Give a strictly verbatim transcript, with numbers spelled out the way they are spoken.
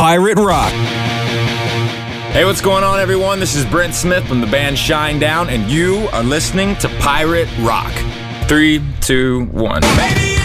Pirate Rock. Hey, what's going on, everyone? This is Brent Smith from the band Shinedown, and you are listening to Pirate Rock. Three, two, one. Baby,